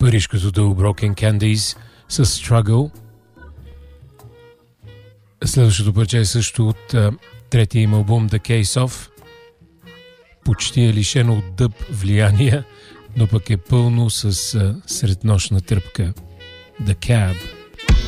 парижкото дуо Broken Candies с Struggle. Следващото парче е също от третия им албум The Case Of. Почти е лишено от дъб влияние, но пък е пълно с среднощна тръпка. The Cab.